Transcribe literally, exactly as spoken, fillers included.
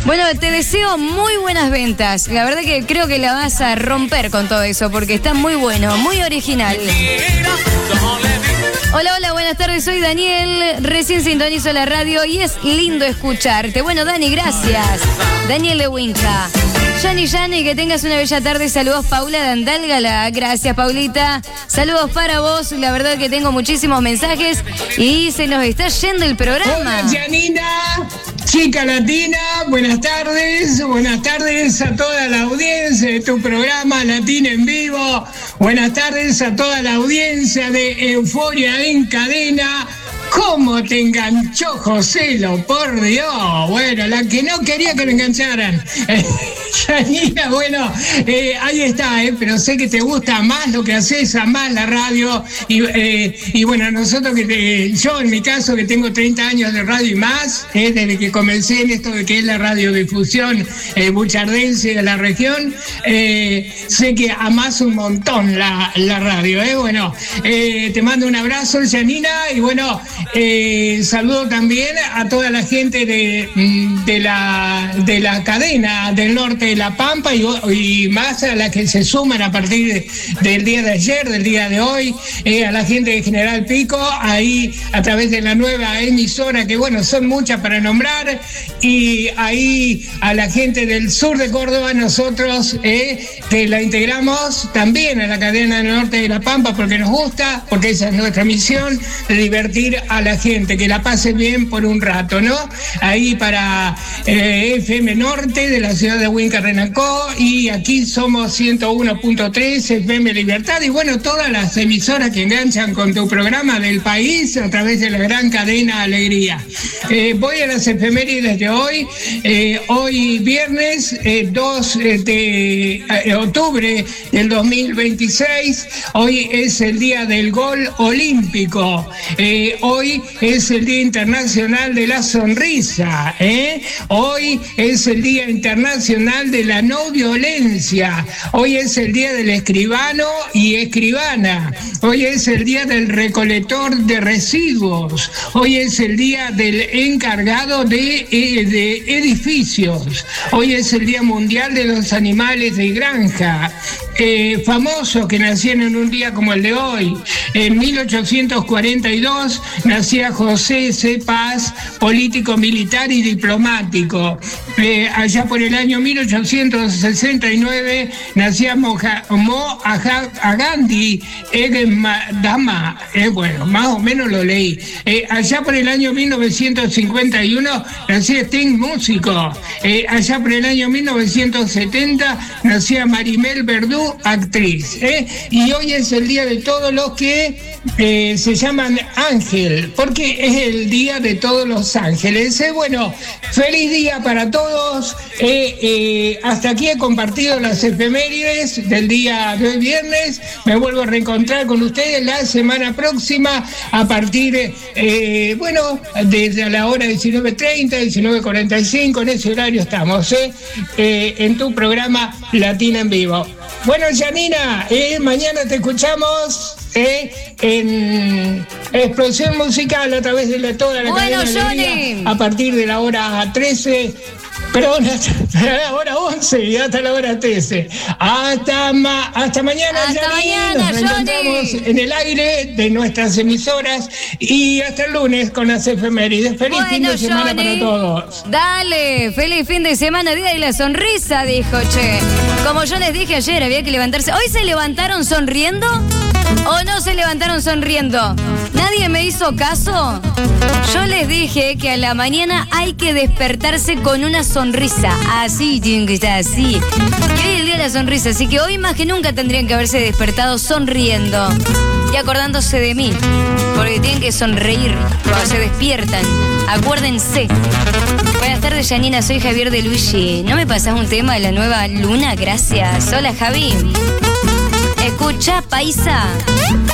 Bueno, te deseo muy buenas ventas. La verdad que creo que la vas a romper con todo eso, porque está muy bueno, muy original. Hola, hola, buenas tardes, soy Daniel. Recién sintonizo la radio y es lindo escucharte. Bueno, Dani, gracias. Daniel de Wincha. Yani, Yani, que tengas una bella tarde. Saludos, Paula de Andálgala. Gracias, Paulita. Saludos para vos. La verdad que tengo muchísimos mensajes y se nos está yendo el programa. Hola, Janina, chica latina. Buenas tardes. Buenas tardes a toda la audiencia de tu programa Latina en Vivo. Buenas tardes a toda la audiencia de Euforia en Cadena. ¿Cómo te enganchó Joselo? Por Dios. Bueno, la que no quería que lo engancharan. Janina, bueno, eh, ahí está, eh, pero sé que te gusta más lo que haces, a más la radio. Y, eh, y bueno, nosotros que te, yo en mi caso que tengo treinta años de radio y más, eh, desde que comencé en esto de que es la radiodifusión eh, buchardense de la región, eh, sé que amás un montón la, la radio. Eh. Bueno, eh, te mando un abrazo, Janina, y bueno, eh, saludo también a toda la gente de, de, la, de la cadena del norte de La Pampa y, y más a las que se suman a partir de, del día de ayer, del día de hoy, eh, a la gente de General Pico, ahí a través de la nueva emisora, que bueno, son muchas para nombrar, y ahí a la gente del sur de Córdoba, nosotros eh, que la integramos también a la cadena del norte de La Pampa, porque nos gusta, porque esa es nuestra misión, de divertir a la gente, que la pase bien por un rato, ¿no? Ahí para eh, F M Norte de la ciudad de Huinca Renacó, y aquí somos ciento uno punto tres F M Libertad, y bueno, todas las emisoras que enganchan con tu programa del país a través de la gran cadena Alegría. Eh, voy a las efemérides de hoy, eh, hoy viernes eh, dos de eh, octubre del dos mil veintiséis, hoy es el día del gol olímpico, eh, hoy es el Día Internacional de la Sonrisa, ¿eh? Hoy es el Día Internacional de la No Violencia, hoy es el Día del Escribano y Escribana, hoy es el Día del Recolector de Residuos, hoy es el Día del Encargado de, de Edificios, hoy es el Día Mundial de los Animales de Granja. Eh, famosos que nacieron en un día como el de hoy. En mil ochocientos cuarenta y dos nacía José C. Paz, político militar y diplomático. Eh, allá por el año mil ochocientos sesenta y nueve nacía Moja, Mo Gandhi Dama, eh, bueno, más o menos lo leí. Eh, allá por el año mil novecientos cincuenta y uno nacía Sting, músico. Eh, allá por el año mil novecientos setenta nacía Marimel Verdú, actriz, ¿eh? Y hoy es el día de todos los que eh, se llaman ángel, porque es el día de todos los ángeles. ¿eh? Bueno, feliz día para todos. Eh, eh, hasta aquí he compartido las efemérides del día de hoy viernes. Me vuelvo a reencontrar con ustedes la semana próxima a partir, eh, bueno, desde la hora diecinueve treinta, diecinueve cuarenta y cinco, en ese horario estamos, ¿eh? Eh, en tu programa Latina en Vivo. Bueno, Janina, eh, mañana te escuchamos eh, en Explosión Musical a través de la, toda la bueno, cadena Alegría, a partir de la hora trece, perdón, hasta la hora once y hasta la hora trece. Hasta, ma, hasta mañana, hasta Janine. mañana, Nos encontramos Johnny. en el aire de nuestras emisoras y hasta el lunes con las efemérides. Feliz bueno, fin de semana Johnny, para todos. Dale, feliz fin de semana, día de la sonrisa, dijo, che. Como yo les dije ayer, había que levantarse. ¿Hoy se levantaron sonriendo o no se levantaron sonriendo? ¿Nadie me hizo caso? Yo les dije que a la mañana hay que despertarse con una sonrisa. Así tienen que estar, así. Y hoy es el día de la sonrisa, así que hoy más que nunca tendrían que haberse despertado sonriendo y acordándose de mí, porque tienen que sonreír cuando se despiertan. Acuérdense. Buenas tardes, Janina, soy Javier de Luigi. ¿No me pasás un tema de la nueva luna? Gracias. Hola, Javi. Escucha, paisa.